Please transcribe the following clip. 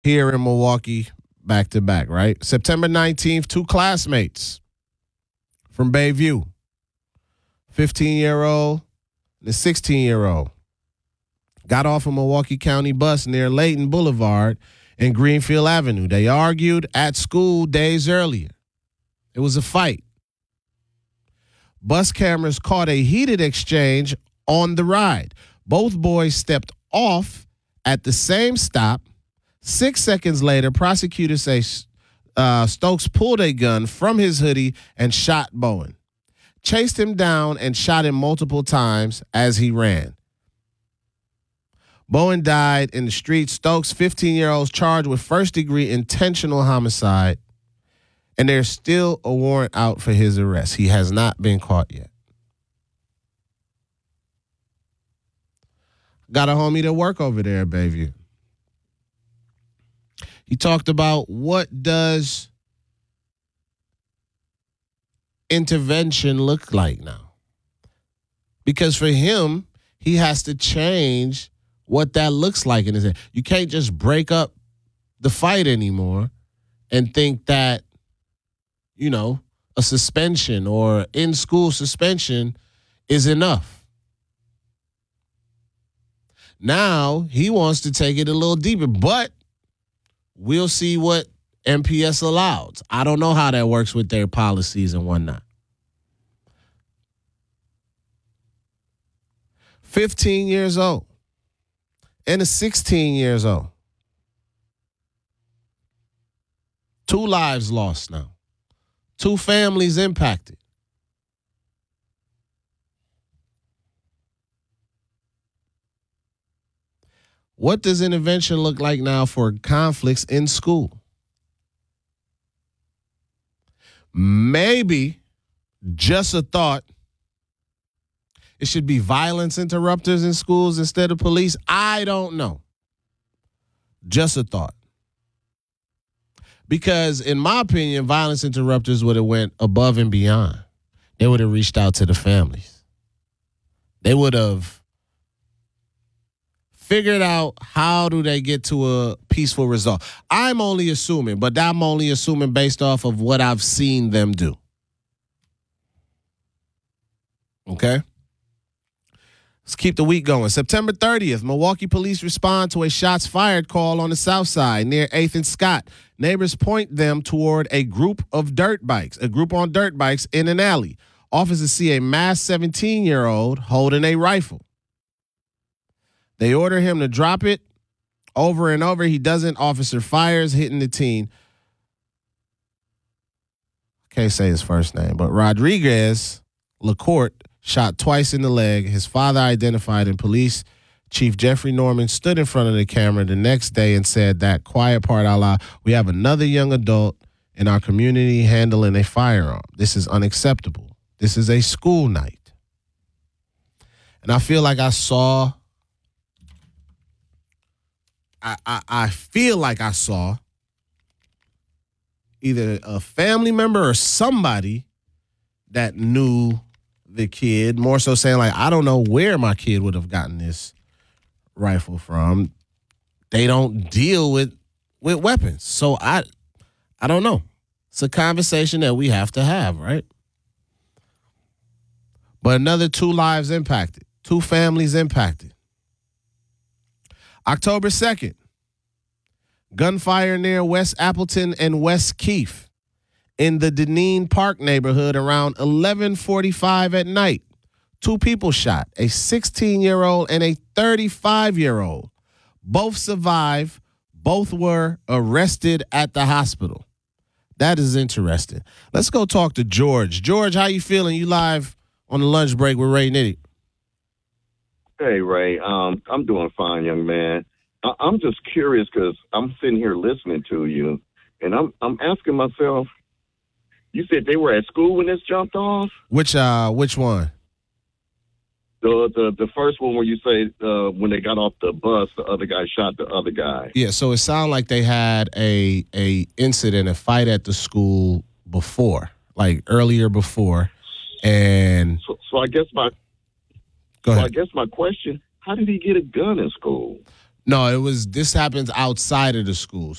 here in Milwaukee back to back, right? September 19th, two classmates from Bayview, 15-year-old and a 16-year-old, got off a Milwaukee County bus near Layton Boulevard and Greenfield Avenue. They argued at school days earlier. It was a fight. Bus cameras caught a heated exchange on the ride. Both boys stepped off at the same stop. 6 seconds later, prosecutors say Stokes pulled a gun from his hoodie and shot Bowen, chased him down and shot him multiple times as he ran. Bowen died in the street. Stokes, 15-year-old, charged with first-degree intentional homicide, and there's still a warrant out for his arrest. He has not been caught yet. Got a homie that work over there at Bayview. He talked about what does intervention look like now. Because for him, he has to change what that looks like in his head. You can't just break up the fight anymore and think that, a suspension or in-school suspension is enough. Now he wants to take it a little deeper, but we'll see what MPS allows. I don't know how that works with their policies and whatnot. 15 years old and a 16 years old. 2 lives lost now. 2 families impacted. What does intervention look like now for conflicts in school? Maybe, just a thought, it should be violence interrupters in schools instead of police. I don't know. Just a thought. Because in my opinion, violence interrupters would have went above and beyond. They would have reached out to the families. They would have figured out how do they get to a peaceful result. I'm only assuming, but I'm only assuming based off of what I've seen them do. Okay? Let's keep the week going. September 30th, Milwaukee police respond to a shots fired call on the south side near 8th and Scott. Neighbors point them toward a group on dirt bikes in an alley. Officers see a masked 17-year-old holding a rifle. They order him to drop it over and over. He doesn't. Officer fires, hitting the teen. Can't say his first name, but Rodriguez LaCourte shot twice in the leg. His father identified, and police chief Jeffrey Norman stood in front of the camera the next day and said that, quiet part out loud, we have another young adult in our community handling a firearm. This is unacceptable. This is a school night. And I feel like I saw either a family member or somebody that knew the kid, more so saying like, I don't know where my kid would have gotten this rifle from. They don't deal with weapons. So I don't know. It's a conversation that we have to have, right? But another 2 lives impacted, 2 families impacted. October 2nd, gunfire near West Appleton and West Keefe in the Deneen Park neighborhood around 11:45 at night. 2 people shot, a 16-year-old and a 35-year-old. Both survived. Both were arrested at the hospital. That is interesting. Let's go talk to George. George, how you feeling? You live on the lunch break with Ray Nitty. Hey, Ray. I'm doing fine, young man. I'm just curious because I'm sitting here listening to you, and I'm asking myself, you said they were at school when this jumped off? Which one? The first one where you say when they got off the bus, the other guy shot the other guy. Yeah, so it sounded like they had a incident, a fight at the school before, like earlier before, and so I guess go ahead. I guess my question: how did he get a gun in school? No, this happens outside of the school.